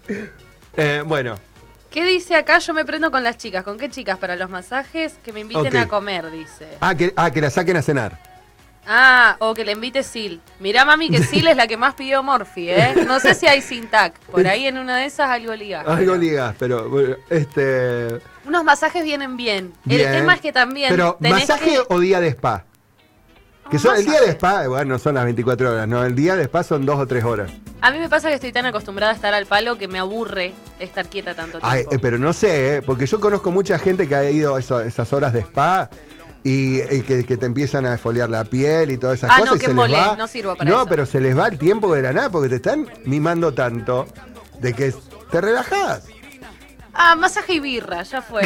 Bueno. ¿Qué dice acá? Yo me prendo con las chicas. ¿Con qué chicas? Para los masajes, que me inviten a comer, dice. Que la saquen a cenar. O que le invite Sil. Mirá, mami, que Sil es la que más pidió Morphy, ¿eh? No sé si hay Sintac. Por ahí en una de esas algo ligás. Algo ligás, pero Unos masajes vienen bien. Bien. El tema es que también. Pero, ¿masaje o día de spa? Que son, el día de spa, bueno, no son las 24 horas, no, el día de spa son 2 o 3 horas. A mí me pasa que estoy tan acostumbrada a estar al palo que me aburre estar quieta tanto tiempo. Ay, pero no sé, porque yo conozco mucha gente que ha ido a esas horas de spa y que te empiezan a esfoliar la piel y todas esas cosas. No, que molé, no sirvo para eso. No, pero se les va el tiempo de la nada porque te están mimando tanto de que te relajás. Masaje y birra, ya fue.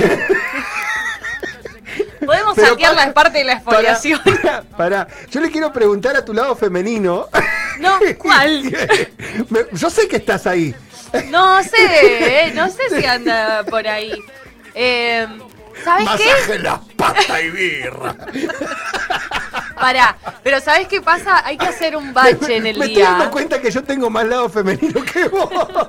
Podemos saquear la parte de la exfoliación. Pará. Yo le quiero preguntar a tu lado femenino. No, ¿cuál? Yo sé que estás ahí. No sé si anda por ahí. ¿Sabes qué? Masaje en las patas y birra. Pará, pero ¿sabes qué pasa? Hay que hacer un bache en el día. Me estoy dando cuenta que yo tengo más lado femenino que vos.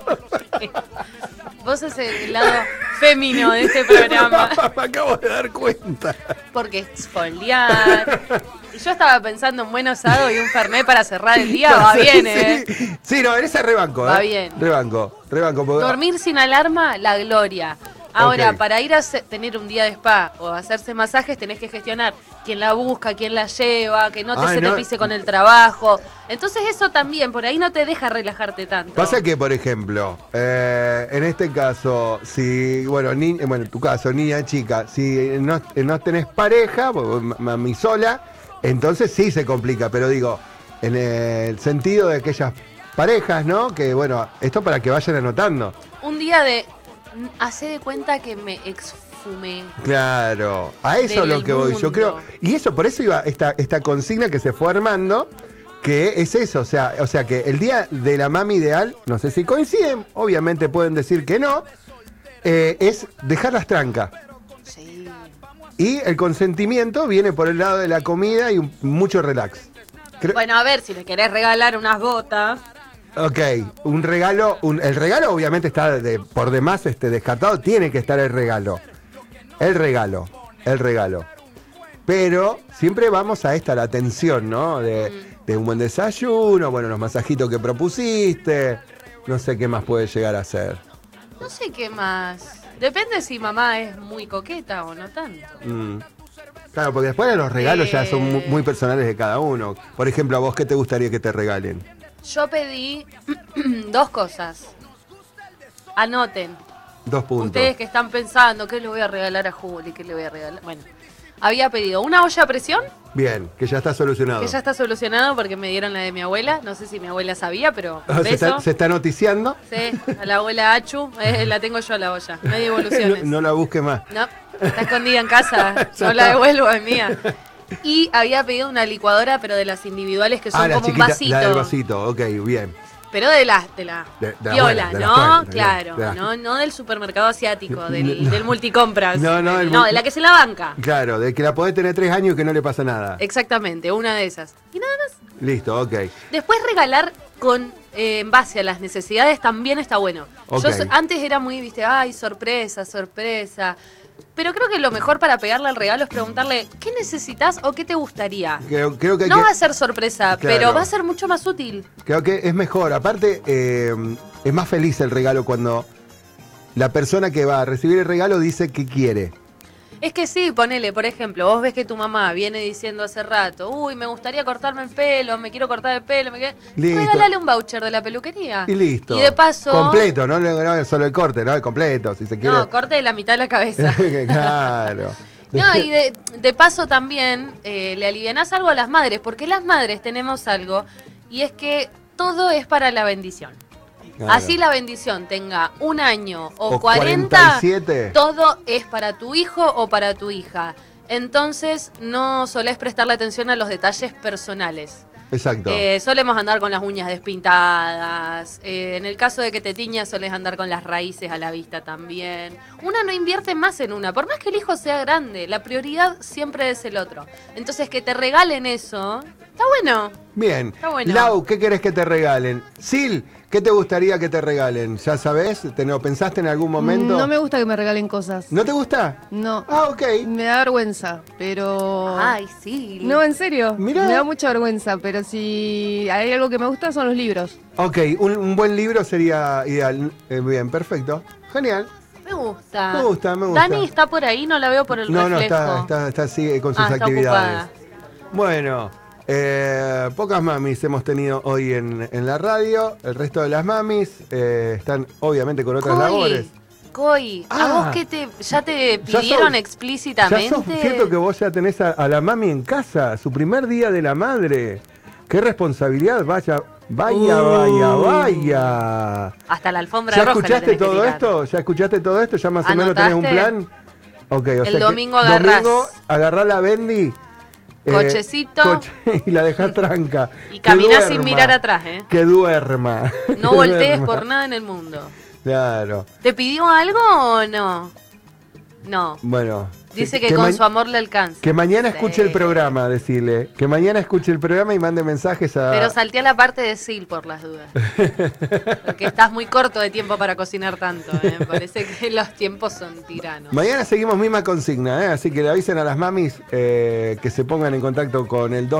Vos sos el lado fémino de este programa. Me acabo de dar cuenta. Porque exfoliar. Y yo estaba pensando en buen osado y un fernet para cerrar el día. Va bien, ¿eh? Sí, no, en ese rebanco. Va bien. Rebanco. Dormir sin alarma, la gloria. Ahora, para ir a tener un día de spa o hacerse masajes, tenés que gestionar quién la busca, quién la lleva, que no te pise con el trabajo. Entonces eso también, por ahí no te deja relajarte tanto. Pasa que, por ejemplo, en este caso, si, en tu caso, niña, chica, si no tenés pareja, mami sola, entonces sí se complica, pero digo, en el sentido de aquellas parejas, ¿no? Que, esto para que vayan anotando. Un día de... Hacé de cuenta que me exfumé. Claro, a eso es lo que voy, yo creo. Y eso, por eso iba esta consigna que se fue armando, que es eso, o sea que el día de la mami ideal, no sé si coinciden, obviamente pueden decir que no, es dejar las trancas. Sí. Y el consentimiento viene por el lado de la comida y mucho relax. Bueno, a ver, si le querés regalar unas botas... Ok, un regalo, el regalo obviamente está por demás descartado, tiene que estar el regalo. Pero siempre vamos a la atención, ¿no? De un buen desayuno, los masajitos que propusiste, no sé qué más puede llegar a ser. No sé qué más, depende si mamá es muy coqueta o no tanto. Claro, porque después los regalos ya son muy personales de cada uno. Por ejemplo, ¿a vos qué te gustaría que te regalen? Yo pedí 2 cosas. Anoten. 2 puntos. Ustedes que están pensando, ¿qué le voy a regalar a Juli? ¿Qué le voy a regalar? Bueno, había pedido una olla a presión. Bien, que ya está solucionado. Que ya está solucionado porque me dieron la de mi abuela. No sé si mi abuela sabía, pero ¿Se está noticiando? Sí, a la abuela Achu, la tengo yo a la olla. No hay devoluciones. No la busque más. No, está escondida en casa. No la devuelvo, es mía. Y había pedido una licuadora, pero de las individuales que son como chiquita, un vasito. La del vasito, ok, bien. Pero de la viola, ¿no? Claro, claro. No del supermercado asiático, del multicompras. No, de la que se la banca. Claro, de que la podés tener 3 años y que no le pasa nada. Exactamente, una de esas. Y nada más. Listo, ok. Después regalar en base a las necesidades también está bueno. Okay. Yo antes era muy, sorpresa. Pero creo que lo mejor para pegarle al regalo es preguntarle ¿qué necesitas o qué te gustaría? Creo que no va a ser sorpresa, claro, pero va a ser mucho más útil. Creo que es mejor. Aparte, es más feliz el regalo cuando la persona que va a recibir el regalo dice que quiere. Es que sí, ponele, por ejemplo, vos ves que tu mamá viene diciendo hace rato, me gustaría cortarme el pelo, me quiero cortar el pelo, regálale un voucher de la peluquería. Y listo. Y de paso... Completo, no solo el corte, ¿no? El completo, si se quiere. No, corte de la mitad de la cabeza. Claro. No, y de paso también le alivianás algo a las madres, porque las madres tenemos algo, y es que todo es para la bendición. Claro. Así la bendición tenga 1 año o 40, 47. Todo es para tu hijo o para tu hija. Entonces no solés prestarle atención a los detalles personales. Exacto. Solemos andar con las uñas despintadas. En el caso de que te tiñas, solés andar con las raíces a la vista también. Una no invierte más en una. Por más que el hijo sea grande, la prioridad siempre es el otro. Entonces que te regalen eso, Está bueno. Bien. Está bueno. Lau, ¿qué querés que te regalen? Sil, ¿qué te gustaría que te regalen? ¿Ya sabés? ¿Te lo pensaste en algún momento? No me gusta que me regalen cosas. ¿No te gusta? No. Ah, ok. Me da vergüenza, pero... Ay, sí. No, en serio. Mirá. Me da mucha vergüenza, pero si hay algo que me gusta son los libros. Ok, un buen libro sería ideal. Bien, perfecto. Genial. Me gusta. Me gusta. Dani está por ahí, no la veo por el reflejo. No, está así con sus está actividades. ocupada. Bueno, pocas mamis hemos tenido hoy en la radio. El resto de las mamis están obviamente con otras labores. Coy, ¿a vos qué ya te Ya pidieron sos- explícitamente? Ya sos cierto que vos ya tenés a la mami en casa, su primer día de la madre. ¡Qué responsabilidad! Vaya. Hasta la alfombra ¿Ya roja la escuchaste tenés que todo tirar. esto? ¿Ya escuchaste todo esto? ¿Ya más o menos tenés un ¿Anotaste? plan? Ok, o sea El que domingo agarrás. Domingo agarrá la Bendy. Cochecito. Y la dejás tranca. Y Que caminás sin duerma, mirar atrás, ¿eh? Que duerma. No Que voltees duerma. por nada en el mundo. Claro. ¿Te pidió algo o no? No. Bueno. Dice que con su amor le alcanza. Que mañana escuche Sí. el programa, decirle. Que mañana escuche el programa y mande mensajes a... Pero saltea la parte de Sil por las dudas. Porque estás muy corto de tiempo para cocinar tanto, ¿eh? Parece que los tiempos son tiranos. Mañana seguimos misma consigna, ¿eh? Así que le avisen a las mamis que se pongan en contacto con el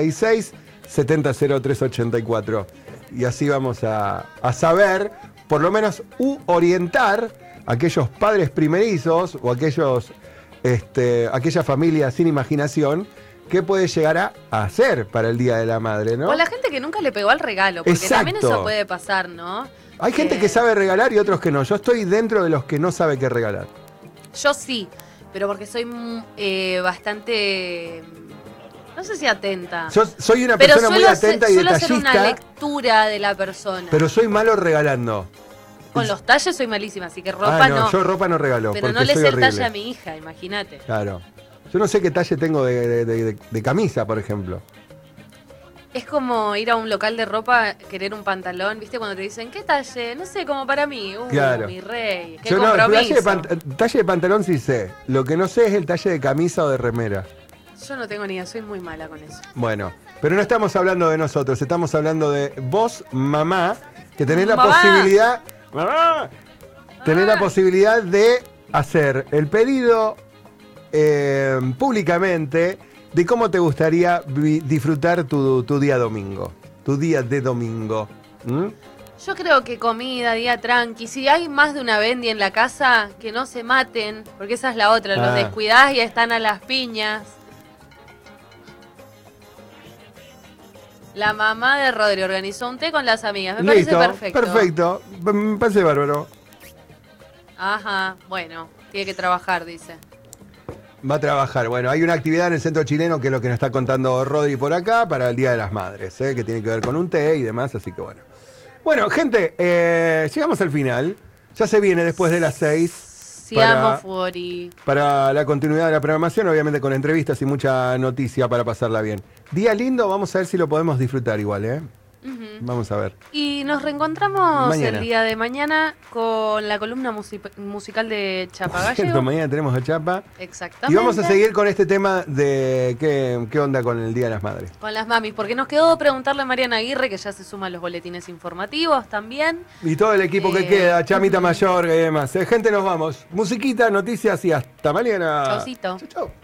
2966-700384. Y así vamos a saber, por lo menos orientar a aquellos padres primerizos o aquella familia sin imaginación, qué puede llegar a hacer para el Día de la Madre, ¿no? O la gente que nunca le pegó al regalo, porque también Exacto. eso puede pasar, ¿no? Hay gente que sabe regalar y otros que no. Yo estoy dentro de los que no sabe qué regalar. Yo sí, pero porque soy bastante, no sé si atenta. Yo soy una pero persona muy atenta y suelo hacer una detallista, lectura de la persona. pero soy malo regalando. Con los talles soy malísima, así que ropa no. Yo ropa no regalo. Pero porque no le soy sé el horrible. talle a mi hija, imagínate. Claro. Yo no sé qué talle tengo de camisa, por ejemplo. Es como ir a un local de ropa, querer un pantalón, ¿viste? Cuando te dicen, ¿qué talle? No sé, como para mí. Claro. Mi rey. Qué Yo no, compromiso. talle de pantalón sí sé. Lo que no sé es el talle de camisa o de remera. Yo no tengo ni idea, soy muy mala con eso. Bueno, pero no estamos hablando de nosotros, estamos hablando de vos, mamá, que tenés la Mamá. posibilidad... ¡Mamá! Tenés la posibilidad de hacer el pedido públicamente de cómo te gustaría disfrutar tu día domingo, tu día de domingo. ¿Mm? Yo creo que comida, día tranqui. Si hay más de una Bendy en la casa, que no se maten, porque esa es la otra. Los descuidás y están a las piñas. La mamá de Rodri organizó un té con las amigas. Me Listo, parece perfecto. perfecto. Me parece bárbaro. Ajá, bueno, tiene que trabajar, dice. Va a trabajar. Bueno, hay una actividad en el centro chileno que es lo que nos está contando Rodri por acá para el Día de las Madres, que tiene que ver con un té y demás, así que bueno. Bueno, gente, llegamos al final. Ya se viene después de las 6. Siamo fuori. Para la continuidad de la programación, obviamente con entrevistas y mucha noticia para pasarla bien. Día lindo, vamos a ver si lo podemos disfrutar igual, ¿eh? Vamos a ver. Y nos reencontramos Mañana. el día de mañana con la columna musical de Chapa Gallego. Mañana tenemos a Chapa. Exactamente. Y vamos a seguir con este tema de qué onda con el Día de las Madres. Con las mamis, porque nos quedó preguntarle a Mariana Aguirre, que ya se suma a los boletines informativos también. Y todo el equipo que queda, Chamita Mayor y demás. Gente, nos vamos. Musiquita, noticias y hasta mañana. Chaucito. Chau, chau.